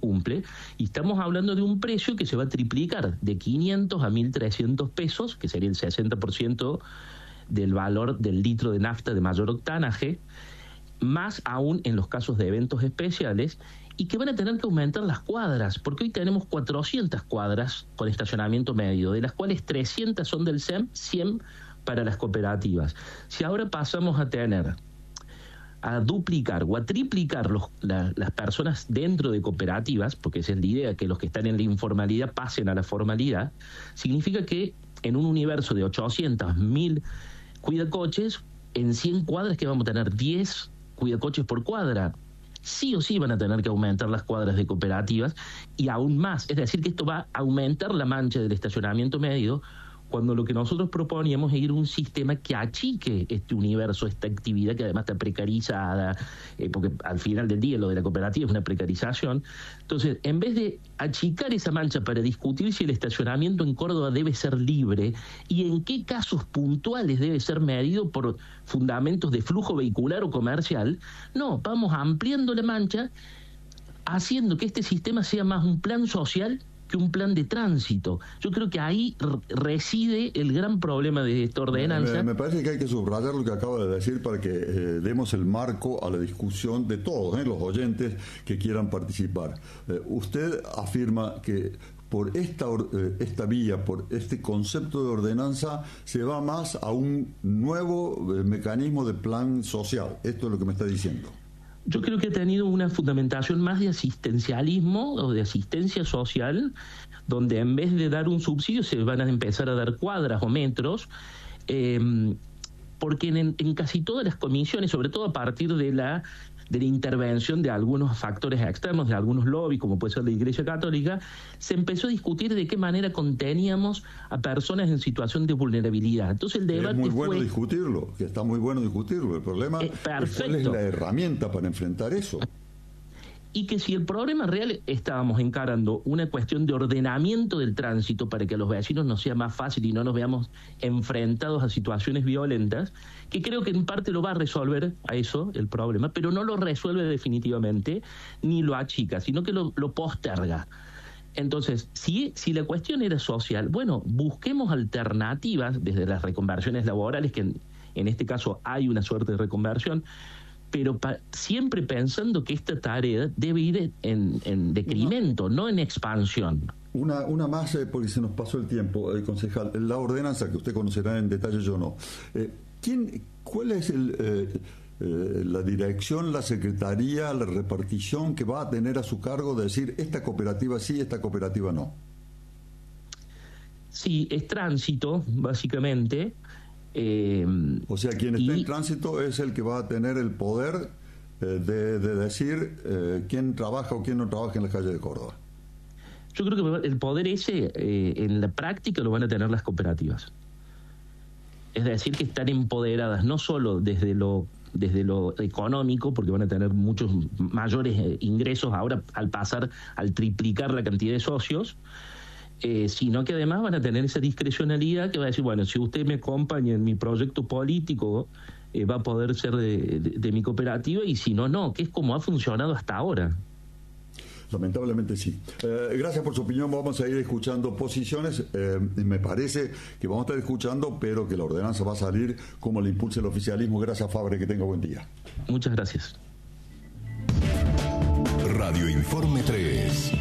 cumple, y estamos hablando de un precio que se va a triplicar de 500 a 1.300 pesos, que sería el 60% del valor del litro de nafta de mayor octanaje, más aún en los casos de eventos especiales, y que van a tener que aumentar las cuadras, porque hoy tenemos 400 cuadras con estacionamiento medio, de las cuales 300 son del SEM, 100 para las cooperativas. Si ahora pasamos a duplicar o a triplicar las personas dentro de cooperativas, porque esa es la idea, que los que están en la informalidad pasen a la formalidad, significa que en un universo de 800, 1.000 cuidacoches, en 100 cuadras que vamos a tener 10 cuidacoches por cuadra. Sí o sí van a tener que aumentar las cuadras de cooperativas y aún más. Es decir, que esto va a aumentar la mancha del estacionamiento medio, cuando lo que nosotros proponíamos es ir a un sistema que achique este universo, esta actividad que además está precarizada, porque al final del día lo de la cooperativa es una precarización. Entonces, en vez de achicar esa mancha para discutir si el estacionamiento en Córdoba debe ser libre y en qué casos puntuales debe ser medido por fundamentos de flujo vehicular o comercial, no, vamos ampliando la mancha, haciendo que este sistema sea más un plan social que un plan de tránsito. Yo creo que ahí reside el gran problema de esta ordenanza. Me parece que hay que subrayar lo que acaba de decir para que demos el marco a la discusión de todos, los oyentes que quieran participar. Usted afirma que por esta vía, por este concepto de ordenanza, se va más a un nuevo mecanismo de plan social. Esto es lo que me está diciendo. Yo creo que ha tenido una fundamentación más de asistencialismo o de asistencia social, donde en vez de dar un subsidio se van a empezar a dar cuadras o metros, porque en casi todas las comisiones, sobre todo a partir de la intervención de algunos factores externos, de algunos lobbies, como puede ser la Iglesia Católica, se empezó a discutir de qué manera conteníamos a personas en situación de vulnerabilidad. Entonces el debate es muy bueno discutirlo, que está muy bueno discutirlo. El problema es cuál es la herramienta para enfrentar eso. Y que si el problema real estábamos encarando una cuestión de ordenamiento del tránsito para que a los vecinos nos sea más fácil y no nos veamos enfrentados a situaciones violentas, que creo que en parte lo va a resolver a eso el problema, pero no lo resuelve definitivamente ni lo achica, sino que lo posterga. Entonces, si la cuestión era social, bueno, busquemos alternativas desde las reconversiones laborales, que en este caso hay una suerte de reconversión, pero siempre pensando que esta tarea debe ir en decremento, no en expansión. Una más, porque se nos pasó el tiempo, concejal. La ordenanza, que usted conocerá en detalle, yo no. ¿Cuál es la dirección, la secretaría, la repartición que va a tener a su cargo de decir esta cooperativa sí, esta cooperativa no? Sí, es tránsito, básicamente. O sea, quien está en tránsito es el que va a tener el poder de decir quién trabaja o quién no trabaja en la calle de Córdoba. Yo creo que el poder ese en la práctica lo van a tener las cooperativas. Es decir, que están empoderadas no solo desde lo económico, porque van a tener muchos mayores ingresos ahora al triplicar la cantidad de socios, sino que además van a tener esa discrecionalidad que va a decir, bueno, si usted me acompaña en mi proyecto político, va a poder ser de mi cooperativa, y si no, no, que es como ha funcionado hasta ahora. Lamentablemente sí. Gracias por su opinión. Vamos a ir escuchando posiciones. Me parece que vamos a estar escuchando, pero que la ordenanza va a salir como le impulse el oficialismo. Gracias, Fabre, que tenga buen día. Muchas gracias. Radio Informe 3.